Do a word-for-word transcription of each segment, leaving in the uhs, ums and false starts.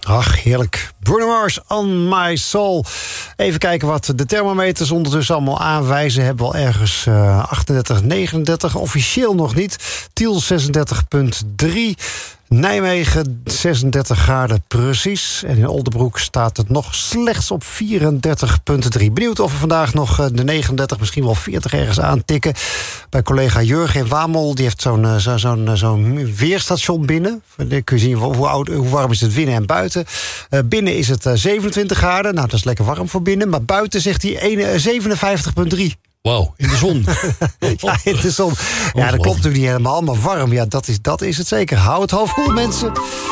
Ach, heerlijk. Bruno Mars, On My Soul. Even kijken wat de thermometers ondertussen allemaal aanwijzen. Hebben we al ergens uh, achtendertig, negenendertig. Officieel nog niet. Tiel zesendertig komma drie. Nijmegen zesendertig graden precies. En in Oldenbroek staat het nog slechts op vierendertig komma drie. Benieuwd of we vandaag nog de negenendertig, misschien wel veertig ergens aantikken. Bij collega Jurgen in Wamel, die heeft zo'n zo, zo, zo'n weerstation binnen. Dan kun je zien hoe, oud, hoe warm is het binnen en buiten. Uh, binnen is het uh, zevenentwintig graden. Nou, dat is lekker warm voor binnen. Maar buiten zegt hij zevenenvijftig komma drie. Wauw, in de zon. Ja, in de zon. Ja, dat klopt natuurlijk niet helemaal, maar warm, ja, dat is, dat is het zeker. Hou het hoofd koel, mensen.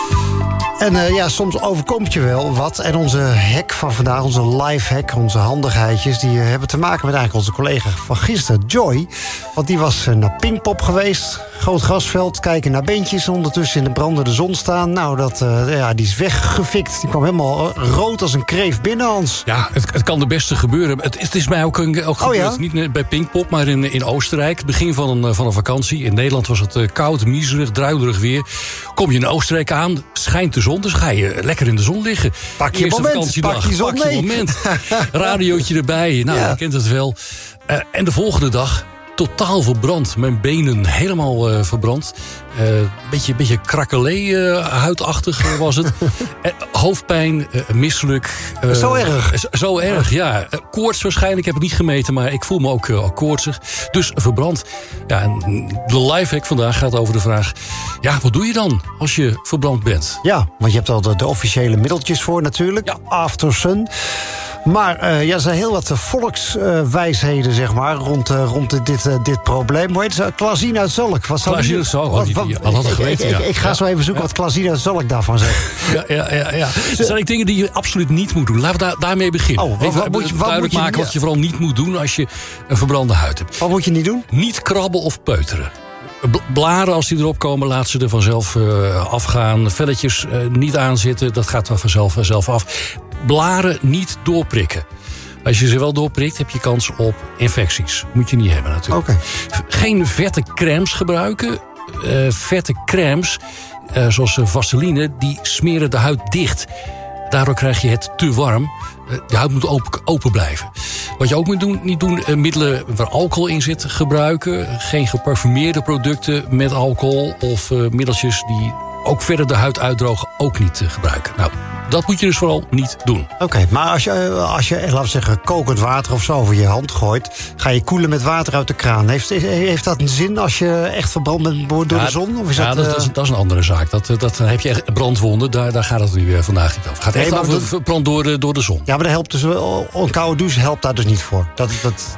En uh, ja, soms overkomt je wel wat. En onze hack van vandaag, onze live hack, onze handigheidjes... die uh, hebben te maken met eigenlijk onze collega van gisteren, Joy. Want die was uh, naar Pinkpop geweest. Groot grasveld, kijken naar beentjes. Ondertussen in de brandende zon staan. Nou, dat, uh, ja, die is weggefikt. Die kwam helemaal rood als een kreeft binnen, Hans. Ja, het, het kan de beste gebeuren. Het, het is mij ook, een, ook gebeurd. Oh, ja? Niet bij Pinkpop, maar in, in Oostenrijk. Begin van een, van een vakantie. In Nederland was het uh, koud, miserig, druilerig weer. Kom je in Oostenrijk aan, schijnt de zon, dus ga je lekker in de zon liggen. Pak je Eerste moment, vakantiedag, pak je zon pak je moment. Radiootje erbij, nou, ja. Je kent het wel. Uh, en de volgende dag, totaal verbrand. Mijn benen helemaal uh, verbrand. Een uh, beetje, beetje krakelee-huidachtig uh, was het. uh, hoofdpijn, uh, misselijk. Uh, zo erg? Zo, zo erg, ja. Uh, koorts waarschijnlijk, ik heb het niet gemeten... maar ik voel me ook uh, al koortsig. Dus verbrand. Ja, en de lifehack vandaag gaat over de vraag... ja, wat doe je dan als je verbrand bent? Ja, want je hebt al de, de officiële middeltjes voor natuurlijk. Ja. Aftersun. Maar uh, ja, er zijn heel wat volkswijsheden, uh, zeg maar, rond, uh, rond dit, uh, dit probleem. Hoe heet het? Klazien uit Zalk. Klazien uit Zalk, wat, wat, wat had ik geweten, ik, ja. ik, ik ga ja. zo even zoeken ja. wat Klazien uit Zalk daarvan zegt. Ja, ja, ja, ja. Er zijn dingen die je absoluut niet moet doen. Laten we daar, daarmee beginnen. Oh, wat, wat, moet je, wat duidelijk moet je, maken wat je vooral niet moet doen als je een verbrande huid hebt. Wat moet je niet doen? Niet krabben of peuteren. Blaren, als die erop komen, laat ze er vanzelf uh, afgaan. Velletjes uh, niet aanzitten, dat gaat dan vanzelf, vanzelf af. Blaren niet doorprikken. Als je ze wel doorprikt, heb je kans op infecties. Moet je niet hebben natuurlijk. Okay. Geen vette crèmes gebruiken. Uh, vette crèmes, uh, zoals vaseline, die smeren de huid dicht. Daardoor krijg je het te warm. Uh, de huid moet open, open blijven. Wat je ook moet doen, niet doen, uh, middelen waar alcohol in zit gebruiken. Geen geparfumeerde producten met alcohol. Of uh, middeltjes die ook verder de huid uitdrogen, ook niet uh, gebruiken. Nou, dat moet je dus vooral niet doen. Oké, okay, maar als je, als je, laten we zeggen, kokend water of zo over je hand gooit... ga je koelen met water uit de kraan. Heeft, heeft dat een zin als je echt verbrand bent door ja, de zon? Of is ja, dat, dat, uh... dat is een andere zaak. Dat, dat heb je echt brandwonden, daar, daar gaat het nu vandaag niet over. Het gaat echt nee, over dat... verbrand door de, door de zon. Ja, maar dat helpt dus, een koude douche helpt daar dus niet voor. Dat... dat...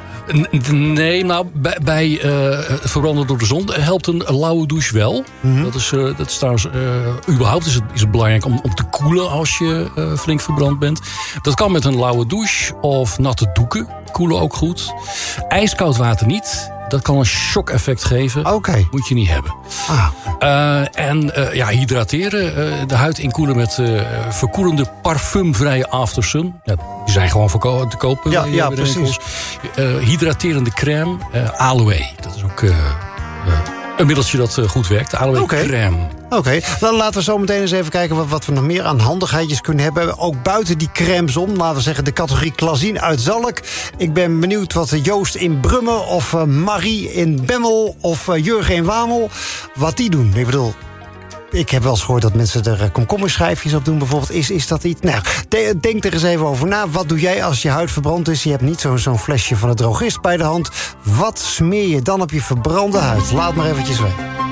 Nee, nou, bij, bij uh, verbranden door de zon helpt een lauwe douche wel. Mm-hmm. Dat is, uh, dat is trouwens, uh, überhaupt is het, is het belangrijk om, om te koelen als je uh, flink verbrand bent. Dat kan met een lauwe douche of natte doeken. Koelen ook goed. Ijskoud water niet. Dat kan een shock-effect geven. Okay. Moet je niet hebben. Ah. Uh, en uh, ja, hydrateren. Uh, de huid inkoelen met uh, verkoelende parfumvrije Aftersun. Ja, die zijn gewoon verko- te kopen. Ja, bij, ja bij precies. Uh, hydraterende crème. Uh, aloe. Dat is ook uh, uh, een middeltje dat uh, goed werkt. Aloe okay. crème. Oké, okay. Dan laten we zo meteen eens even kijken wat, wat we nog meer aan handigheidjes kunnen hebben. Ook buiten die crèmes om, laten we zeggen de categorie Klazien uit Zalk. Ik ben benieuwd wat Joost in Brummen of uh, Marie in Bemmel of uh, Jurgen in Wamel, wat die doen. Ik bedoel, ik heb wel eens gehoord dat mensen er uh, komkommerschijfjes op doen bijvoorbeeld. Is, is dat iets? Nou, de, denk er eens even over na. Wat doe jij als je huid verbrand is? Je hebt niet zo, zo'n flesje van de drogist bij de hand. Wat smeer je dan op je verbrande huid? Laat maar eventjes weten.